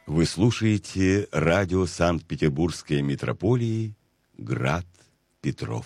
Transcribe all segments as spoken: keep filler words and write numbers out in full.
Вы слушаете радио Санкт-Петербургской митрополии «Град Петров».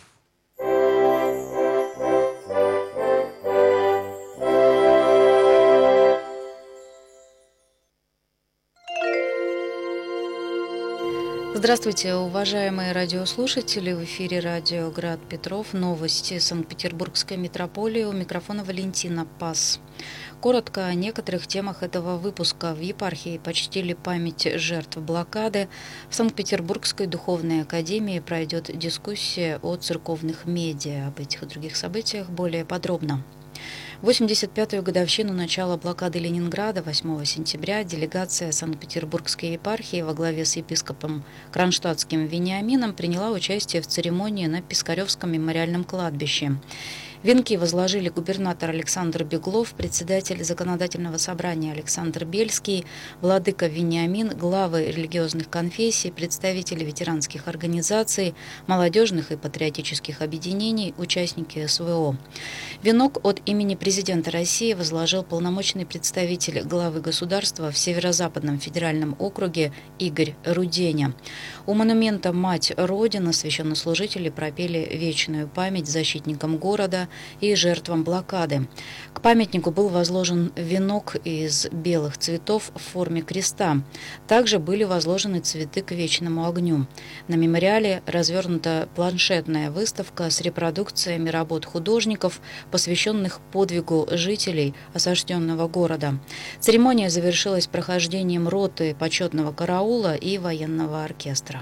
Здравствуйте, уважаемые радиослушатели! В эфире радио «Град Петров». Новости Санкт-Петербургской митрополии. У микрофона Валентина Пас. Коротко о некоторых темах этого выпуска. В епархии почтили память жертв блокады. В Санкт-Петербургской духовной академии пройдет дискуссия о церковных медиа. Об этих и других событиях более подробно. восемьдесят пятую годовщину начала блокады Ленинграда восьмого сентября делегация Санкт-Петербургской епархии во главе с епископом Кронштадтским Вениамином приняла участие в церемонии на Пискаревском мемориальном кладбище. Венки возложили губернатор Александр Беглов, председатель Законодательного собрания Александр Бельский, владыка Вениамин, главы религиозных конфессий, представители ветеранских организаций, молодежных и патриотических объединений, участники СВО. Венок от имени президента России возложил полномочный представитель главы государства в Северо-Западном федеральном округе Игорь Руденя. У монумента «Мать Родина» священнослужители пропели вечную память защитникам города и жертвам блокады. К памятнику был возложен венок из белых цветов в форме креста. Также были возложены цветы к вечному огню. На мемориале развернута планшетная выставка с репродукциями работ художников, посвященных подвигу жителей осажденного города. Церемония завершилась прохождением роты почетного караула и военного оркестра.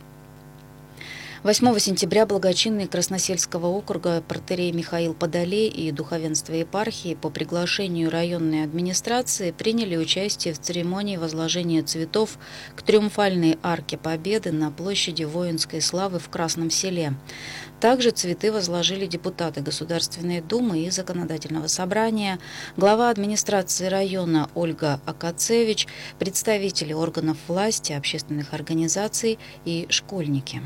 восьмого сентября благочинный Красносельского округа протоиерей Михаил Подолей и духовенство епархии по приглашению районной администрации приняли участие в церемонии возложения цветов к триумфальной арке Победы на площади Воинской славы в Красном Селе. Также цветы возложили депутаты Государственной Думы и Законодательного собрания, глава администрации района Ольга Акацевич, представители органов власти, общественных организаций и школьники.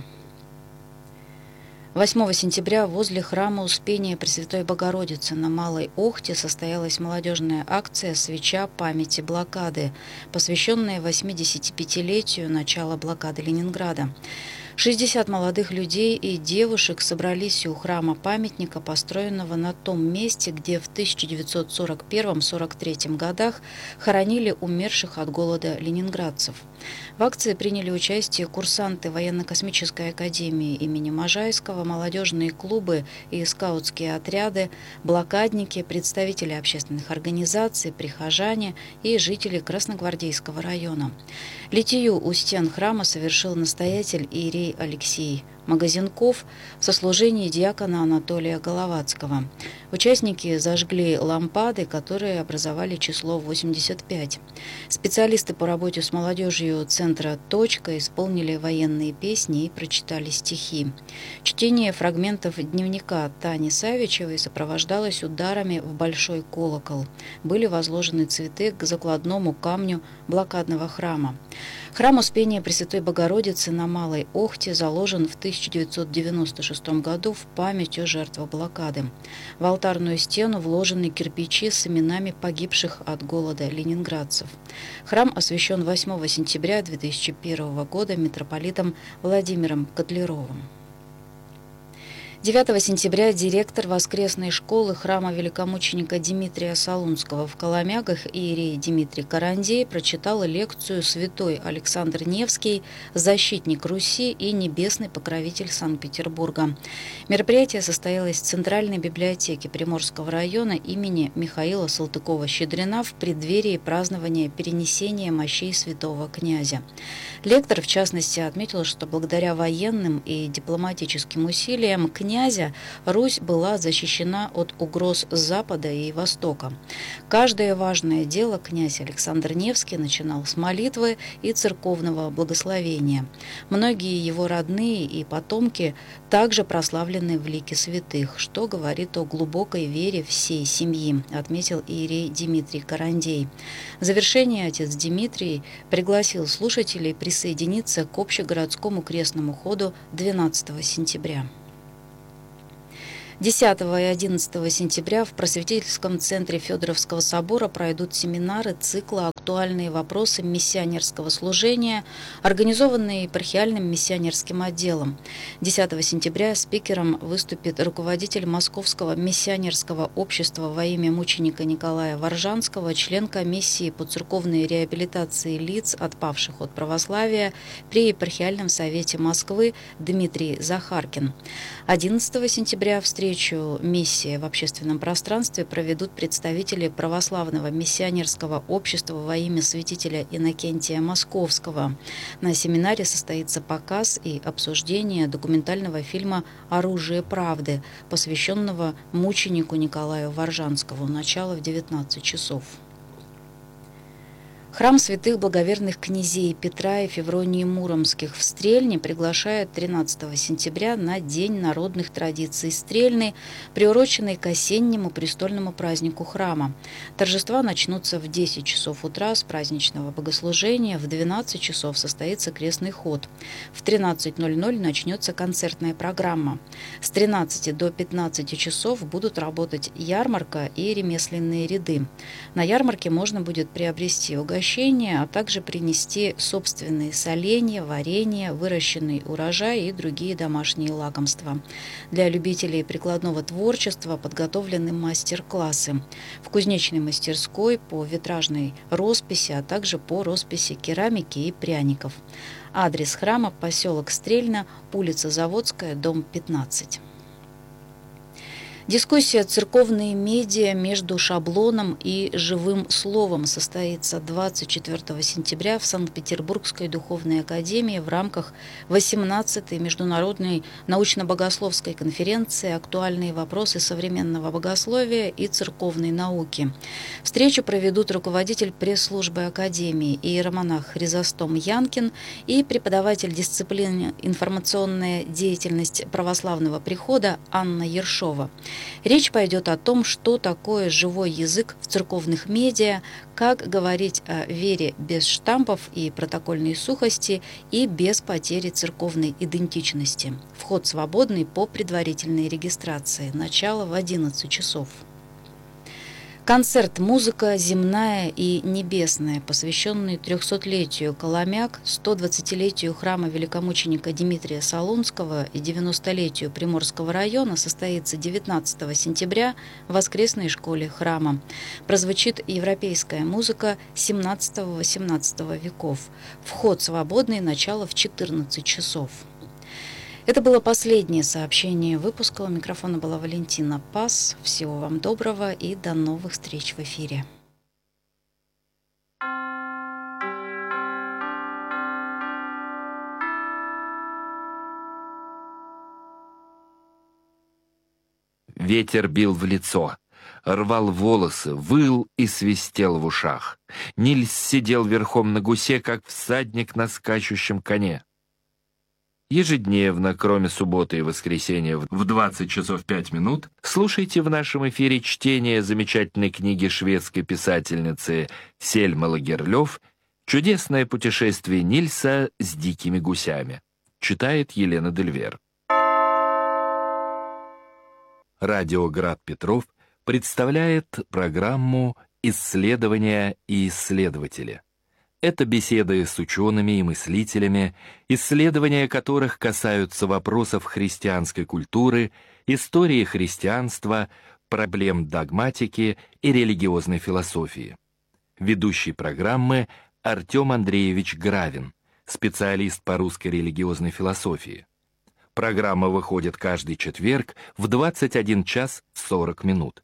восьмого сентября возле храма Успения Пресвятой Богородицы на Малой Охте состоялась молодежная акция «Свеча памяти блокады», посвященная восьмидесятипятилетию начала блокады Ленинграда. шестьдесят молодых людей и девушек собрались у храма памятника, построенного на том месте, где в тысяча девятьсот сорок первом — сорок третьем годах хоронили умерших от голода ленинградцев. В акции приняли участие курсанты военно-космической академии имени Можайского, молодежные клубы и скаутские отряды, блокадники, представители общественных организаций, прихожане и жители Красногвардейского района. Литию у стен храма совершил настоятель иерей Алексей Магазинков в сослужении диакона Анатолия Головацкого. Участники зажгли лампады, которые образовали число восемьдесят пять. Специалисты по работе с молодежью центра «Точка» исполнили военные песни и прочитали стихи. Чтение фрагментов дневника Тани Савичевой сопровождалось ударами в большой колокол. Были возложены цветы к закладному камню блокадного храма. Храм Успения Пресвятой Богородицы на Малой Охте заложен в тысяча девятьсот девяносто шестом году в память о жертвах блокады. В алтарную стену вложены кирпичи с именами погибших от голода ленинградцев. Храм освящен восьмого сентября две тысячи первого года митрополитом Владимиром Котлеровым. девятого сентября директор воскресной школы храма великомученика Дмитрия Солунского в Коломягах иерей Дмитрий Карандей прочитал лекцию «Святой Александр Невский. Защитник Руси и небесный покровитель Санкт-Петербурга». Мероприятие состоялось в Центральной библиотеке Приморского района имени Михаила Салтыкова-Щедрина в преддверии празднования перенесения мощей святого князя. Лектор, в частности, отметил, что благодаря военным и дипломатическим усилиям князя Русь была защищена от угроз с запада и востока. Каждое важное дело князь Александр Невский начинал с молитвы и церковного благословения. Многие его родные и потомки также прославлены в лике святых, что говорит о глубокой вере всей семьи, отметил иерей Дмитрий Карандей. В завершение отец Дмитрий пригласил слушателей присоединиться к общегородскому крестному ходу двенадцатого сентября. десятого и одиннадцатого сентября в Просветительском центре Федоровского собора пройдут семинары цикла «Актуальные вопросы миссионерского служения», организованные епархиальным миссионерским отделом. десятого сентября спикером выступит руководитель Московского миссионерского общества во имя мученика Николая Воржанского, член комиссии по церковной реабилитации лиц, отпавших от православия при епархиальном совете Москвы Дмитрий Захаркин. одиннадцатого сентября встречу «Миссия в общественном пространстве» проведут представители Православного миссионерского общества во имя святителя Иннокентия Московского. На семинаре состоится показ и обсуждение документального фильма «Оружие правды», посвященного мученику Николаю Воржанскому. Начало в девятнадцать часов. Храм святых благоверных князей Петра и Февронии Муромских в Стрельне приглашает тринадцатого сентября на День народных традиций Стрельны, приуроченный к осеннему престольному празднику храма. Торжества начнутся в десять часов утра с праздничного богослужения, в двенадцать часов состоится крестный ход. В тринадцать ноль ноль начнется концертная программа. С тринадцати до пятнадцати часов будут работать ярмарка и ремесленные ряды. На ярмарке можно будет приобрести угощение, а также принести собственные соленья, варенье, выращенный урожай и другие домашние лакомства. Для любителей прикладного творчества подготовлены мастер-классы в кузнечной мастерской по витражной росписи, а также по росписи керамики и пряников. Адрес храма – поселок Стрельна, улица Заводская, дом пятнадцать. Дискуссия «Церковные медиа между шаблоном и живым словом» состоится двадцать четвёртого сентября в Санкт-Петербургской духовной академии в рамках восемнадцатой международной научно-богословской конференции «Актуальные вопросы современного богословия и церковной науки». Встречу проведут руководитель пресс-службы академии иеромонах Хризостом Янкин и преподаватель дисциплины «Информационная деятельность православного прихода» Анна Ершова. Речь пойдет о том, что такое живой язык в церковных медиа, как говорить о вере без штампов и протокольной сухости и без потери церковной идентичности. Вход свободный по предварительной регистрации. Начало в одиннадцать часов. Концерт «Музыка земная и небесная», посвященный трехсотлетию Коломяк, сто двадцатилетию храма великомученика Дмитрия Солунского и девяностолетию Приморского района, состоится девятнадцатого сентября в воскресной школе храма. Прозвучит европейская музыка семнадцатого-восемнадцатого веков. Вход свободный, начало в четырнадцать часов. Это было последнее сообщение выпуска. У микрофона была Валентина Пас. Всего вам доброго и до новых встреч в эфире. Ветер бил в лицо, рвал волосы, выл и свистел в ушах. Нильс сидел верхом на гусе, как всадник на скачущем коне. Ежедневно, кроме субботы и воскресенья в двадцать часов пять минут, слушайте в нашем эфире чтение замечательной книги шведской писательницы Сельмы Лагерлёв «Чудесное путешествие Нильса с дикими гусями». Читает Елена Дельвер. Радио Град Петров представляет программу «Исследования и исследователи». Это беседы с учеными и мыслителями, исследования которых касаются вопросов христианской культуры, истории христианства, проблем догматики и религиозной философии. Ведущий программы Артем Андреевич Гравин, специалист по русской религиозной философии. Программа выходит каждый четверг в двадцать один час сорок минут.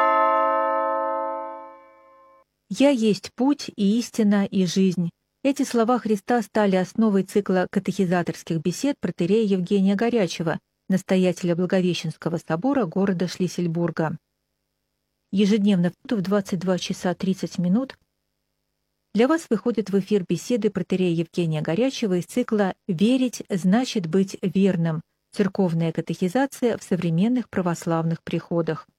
«Я есть путь и истина и жизнь». Эти слова Христа стали основой цикла катехизаторских бесед протоиерея Евгения Горячева, настоятеля Благовещенского собора города Шлиссельбурга. Ежедневно в двадцать два часа тридцать минут для вас выходят в эфир беседы протоиерея Евгения Горячева из цикла «Верить значит быть верным. Церковная катехизация в современных православных приходах».